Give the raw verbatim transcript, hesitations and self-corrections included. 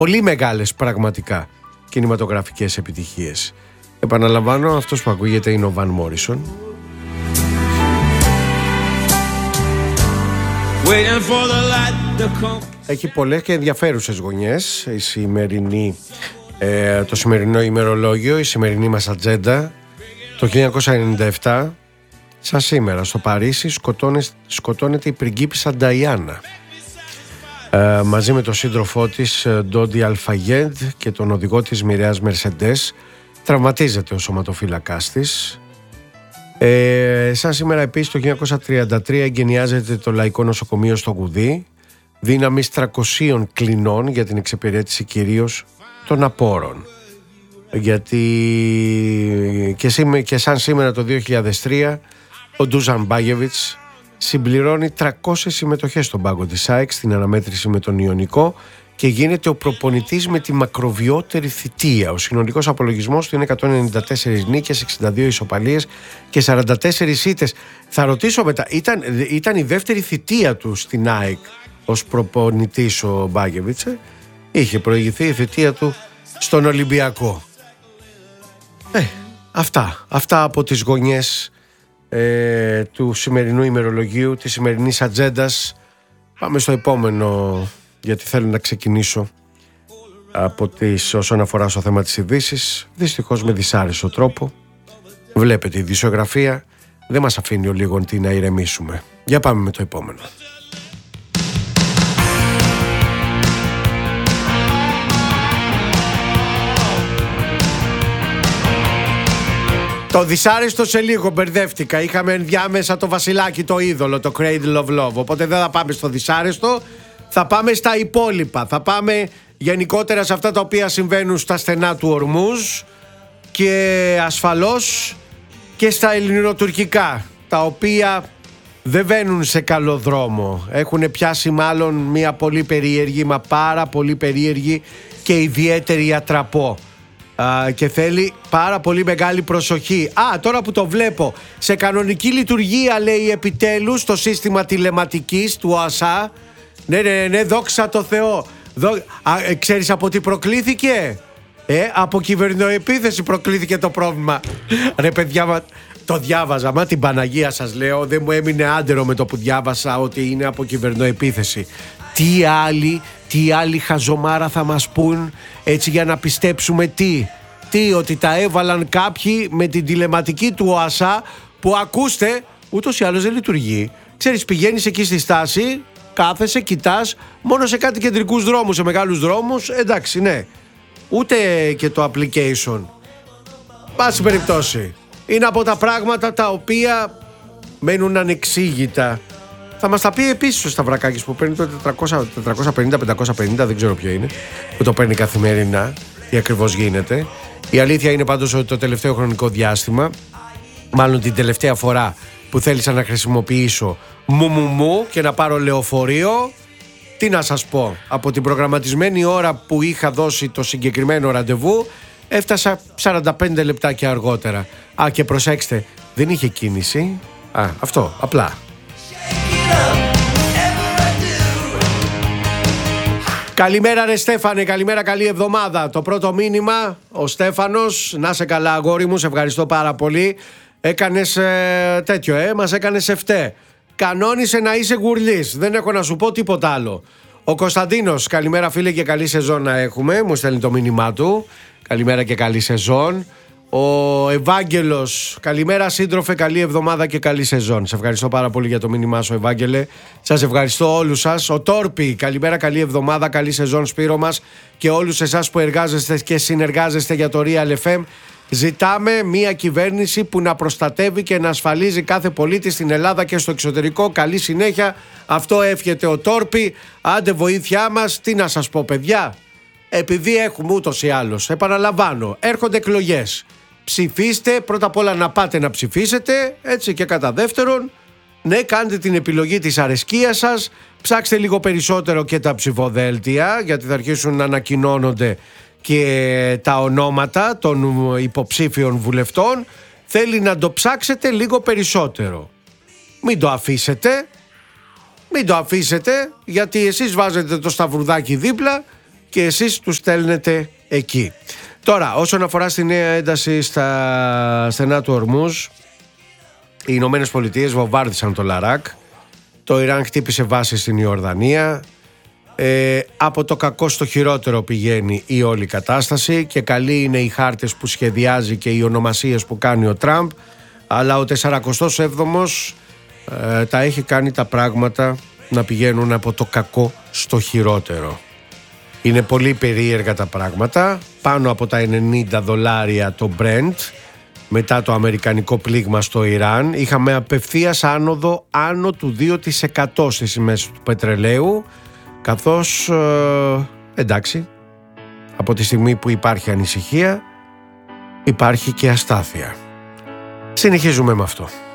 πολύ μεγάλες πραγματικά κινηματογραφικές επιτυχίες. Επαναλαμβάνω, αυτός που ακούγεται είναι ο Βαν Μόρισον. Έχει πολλές και ενδιαφέρουσες γωνιές η σημερινή, ε, το σημερινό ημερολόγιο, η σημερινή μας ατζέντα. Το χίλια εννιακόσια ενενήντα επτά, σαν σήμερα, στο Παρίσι σκοτώνεται η πριγκίπισσα Νταϊάννα, ε, μαζί με τον σύντροφό της Ντόντι Αλφαγέντ και τον οδηγό της μοιραίας Μερσεντές. Τραυματίζεται ο σωματοφύλακάς της. Ε, σαν σήμερα επίσης το χίλια εννιακόσια τριάντα τρία εγκαινιάζεται το Λαϊκό Νοσοκομείο στο Γουδί, δύναμης τριακοσίων κλινών για την εξυπηρέτηση κυρίως των απόρων. Γιατί και, σήμε, και σαν σήμερα το δύο χιλιάδες τρία ο Ντούζαν Μπάγεβιτς συμπληρώνει τριακόσιες συμμετοχές στον πάγκο της ΑΕΚ στην αναμέτρηση με τον Ιωνικό και γίνεται ο προπονητής με τη μακροβιότερη θητεία. Ο συνολικός απολογισμός του είναι εκατόν ενενήντα τέσσερις νίκες, εξήντα δύο ισοπαλίες και σαράντα τέσσερις ήττες. Θα ρωτήσω μετά, ήταν, ήταν η δεύτερη θητεία του στην ΑΕΚ ως προπονητής ο Μπάγεβιτς. Είχε προηγηθεί η θητεία του στον Ολυμπιακό. Ε, αυτά, αυτά από τις γωνιές ε, του σημερινού ημερολογίου, της σημερινής ατζέντας. Πάμε στο επόμενο, γιατί θέλω να ξεκινήσω από τις, όσον αφορά στο θέμα της ειδήσης, δυστυχώς με δυσάρεστο τρόπο. Βλέπετε, η ειδησιογραφία δεν μας αφήνει ο λίγον τι να ηρεμήσουμε. Για πάμε με το επόμενο. Το δυσάρεστο σε λίγο, μπερδεύτηκα. Είχαμε ενδιάμεσα το βασιλάκι, το είδωλο, το Cradle of Love. Οπότε δεν θα πάμε στο δυσάρεστο, θα πάμε στα υπόλοιπα. Θα πάμε γενικότερα σε αυτά τα οποία συμβαίνουν στα στενά του Ορμούζ και ασφαλώς και στα ελληνοτουρκικά, τα οποία δεν βαίνουν σε καλό δρόμο. Έχουν πιάσει μάλλον μια πολύ περίεργη, μα πάρα πολύ περίεργη και ιδιαίτερη ατραπό. Uh, και θέλει πάρα πολύ μεγάλη προσοχή. Α, τώρα που το βλέπω, σε κανονική λειτουργία, λέει, επιτέλους το σύστημα τηλεματικής του ΟΑΣΑ. Ναι, ναι, ναι, δόξα τω Θεώ. Δο... Α, ε, ξέρεις από τι προκλήθηκε? Ε, από κυβερνοεπίθεση προκλήθηκε το πρόβλημα. Ρε παιδιά, μα... το διάβαζα, μα την Παναγία σας λέω, δεν μου έμεινε άντερο με το που διάβασα ότι είναι από κυβερνοεπίθεση. Τι άλλη, τι άλλη χαζομάρα θα μας πούν, έτσι, για να πιστέψουμε τι, τι, ότι τα έβαλαν κάποιοι με την τηλεματική του ΟΑΣΑ, που ακούστε, ούτως ή άλλως δεν λειτουργεί. Ξέρεις, πηγαίνεις εκεί στη στάση, κάθεσαι, κοιτάς, μόνο σε κάτι κεντρικούς δρόμους, σε μεγάλους δρόμους, εντάξει, ναι. Ούτε και το application. Πάση περιπτώσει, είναι από τα πράγματα τα οποία μένουν ανεξήγητα. Θα μας τα πει επίσης ο Σταυρακάκης που παίρνει το τετρακόσια πενήντα πεντακόσια πενήντα, δεν ξέρω ποιο είναι, που το παίρνει καθημερινά, τι ακριβώς γίνεται. Η αλήθεια είναι πάντως ότι το τελευταίο χρονικό διάστημα, μάλλον την τελευταία φορά που θέλησα να χρησιμοποιήσω μου μου μου και να πάρω λεωφορείο, τι να σας πω, από την προγραμματισμένη ώρα που είχα δώσει το συγκεκριμένο ραντεβού, έφτασα σαράντα πέντε λεπτάκια αργότερα. Α, και προσέξτε, δεν είχε κίνηση. Α, αυτό, απλά. Καλημέρα ρε Στέφανε, καλημέρα, καλή εβδομάδα. Το πρώτο μήνυμα, ο Στέφανος, να σε καλά αγόρι μου, σε ευχαριστώ πάρα πολύ. Έκανες ε, τέτοιο, ε, μας έκανες εφτέ. Κανόνισε να είσαι γουρλής, δεν έχω να σου πω τίποτα άλλο. Ο Κωνσταντίνος, καλημέρα φίλε και καλή σεζόν να έχουμε, μου στέλνει το μήνυμά του. Καλημέρα και καλή σεζόν. Ο Ευάγγελος, καλημέρα σύντροφε, καλή εβδομάδα και καλή σεζόν. Σε ευχαριστώ πάρα πολύ για το μήνυμά σου, Ευάγγελε. Σας ευχαριστώ όλους σας. Ο Τόρπι, καλημέρα, καλή εβδομάδα, καλή σεζόν Σπύρο μας και όλους εσάς που εργάζεστε και συνεργάζεστε για το Real εφ εμ. Ζητάμε μια κυβέρνηση που να προστατεύει και να ασφαλίζει κάθε πολίτη στην Ελλάδα και στο εξωτερικό. Καλή συνέχεια. Αυτό εύχεται ο Τόρπι. Άντε βοήθειά μας. Τι να σας πω, παιδιά. Επειδή έχουμε ούτως ή άλλως, επαναλαμβάνω, έρχονται εκλογές. Ψηφίστε, πρώτα απ' όλα να πάτε να ψηφίσετε, έτσι, και κατά δεύτερον, ναι, κάντε την επιλογή της αρεσκίας σας, ψάξτε λίγο περισσότερο και τα ψηφοδέλτια, γιατί θα αρχίσουν να ανακοινώνονται και τα ονόματα των υποψήφιων βουλευτών. Θέλει να το ψάξετε λίγο περισσότερο. Μην το αφήσετε, μην το αφήσετε, γιατί εσείς βάζετε το σταυρουδάκι δίπλα και εσείς τους στέλνετε εκεί. Τώρα, όσον αφορά στη νέα ένταση στα στενά του Ορμούζ, οι Ηνωμένες Πολιτείες βομβάρδισαν το Λαράκ, το Ιράν χτύπησε βάση στην Ιορδανία. Ε, από το κακό στο χειρότερο πηγαίνει η όλη κατάσταση και καλοί είναι οι χάρτες που σχεδιάζει και οι ονομασίες που κάνει ο Τραμπ, αλλά ο σαραντά έβδομος ε, τα έχει κάνει τα πράγματα να πηγαίνουν από το κακό στο χειρότερο. Είναι πολύ περίεργα τα πράγματα. Πάνω από τα ενενήντα δολάρια το Brent μετά το αμερικανικό πλήγμα στο Ιράν. Είχαμε απευθείας άνοδο άνω του δύο τοις εκατό στις τιμές του πετρελαίου, καθώς ε, εντάξει, από τη στιγμή που υπάρχει ανησυχία υπάρχει και αστάθεια. Συνεχίζουμε με αυτό.